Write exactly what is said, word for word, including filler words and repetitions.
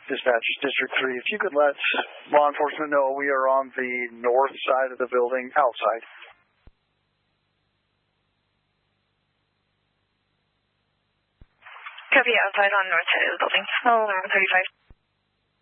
Dispatch District three, if you could let law enforcement know we are on the north side of the building, outside. Copy, outside on north side of the building. Oh, thirty-five.